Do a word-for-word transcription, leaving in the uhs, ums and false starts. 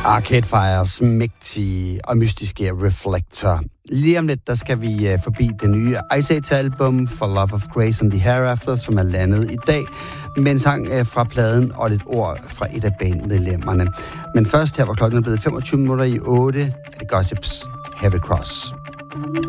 Arcade Fires mægtige og mystiske Reflector. Lige om lidt, der skal vi uh, forbi det nye Ice Age-album For Love of Grace and the Hereafter, som er landet i dag, med en sang uh, fra pladen og lidt ord fra et af bandmedlemmerne. Men først her, hvor klokken er blevet femogtyve minutter i otte, er det Gossips Heavy Cross.